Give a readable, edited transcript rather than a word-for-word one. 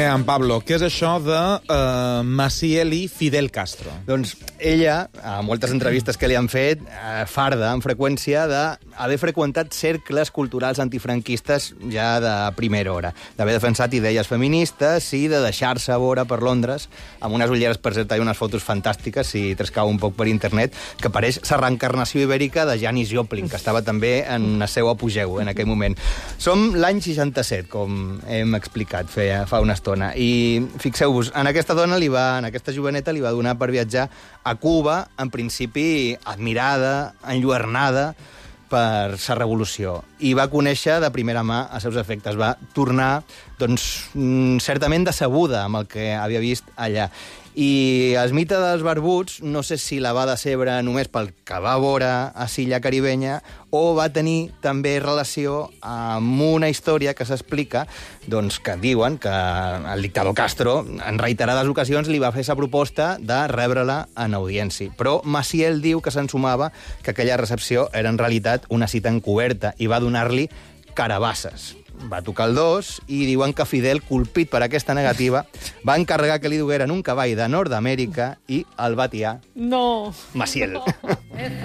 Mira, en Pablo, què és això de Maciel i Fidel Castro? Doncs ella, a moltes entrevistes que li han fet, farda amb freqüència d'haver freqüentat cercles culturals antifranquistes ja de primera hora, d'haver defensat idees feministes i de deixar-se veure per Londres amb unes ulleres, per cert, i unes fotos fantàstiques, si trascau un poc per internet, que pareix la reencarnació ibèrica de Janis Joplin, que estava també en el seu apogeu en aquell moment. Som l'any 67, com hem explicat fa una estona, i fixeu-vos, en aquesta joveneta li va donar per viatjar a Cuba, en principi admirada, enlluernada per la revolució, i va conèixer de primera mà els seus efectes. Va tornar, doncs, certament decebuda amb el que havia vist allà. I el mite dels barbuts, no sé si la va decebre només pel que va veure a l'illa caribenya o va tenir també relació amb una història que s'explica, doncs, que diuen que el dictador Castro en reiterades ocasions li va fer la proposta de rebre-la en audiència. Però Maciel diu que s'ensumava que aquella recepció era en realitat una cita encoberta i va donar-li carabasses. Va tocar el dos i diuen que Fidel, colpit per aquesta negativa, va encarregar que li dugueren un cavall de Nord-Amèrica i el va tiar No. Maciel. No.